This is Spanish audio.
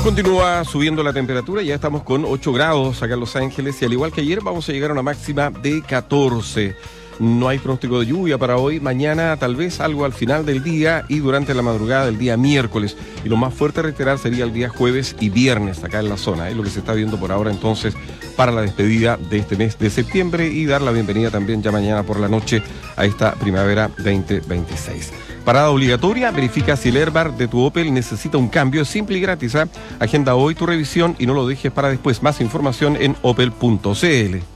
Continúa subiendo la temperatura, ya estamos con 8 grados acá en Los Ángeles y al igual que ayer vamos a llegar a una máxima de 14. No hay pronóstico de lluvia para hoy, mañana tal vez algo al final del día y durante la madrugada del día miércoles. Y lo más fuerte a reiterar sería el día jueves y viernes acá en la zona, lo que se está viendo por ahora entonces para la despedida de este mes de septiembre y dar la bienvenida también ya mañana por la noche a esta primavera 2026. Parada obligatoria, verifica si el airbag de tu Opel necesita un cambio, es simple y gratis. Agenda hoy tu revisión y no lo dejes para después. Más información en opel.cl.